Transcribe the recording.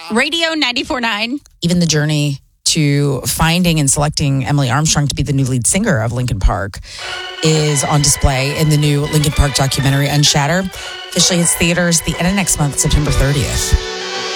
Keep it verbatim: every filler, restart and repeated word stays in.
Radio ninety-four point nine. Even the journey to finding and selecting Emily Armstrong to be the new lead singer of Linkin Park is on display in the new Linkin Park documentary Unshattered. Officially hits theaters the end of next month, September thirtieth.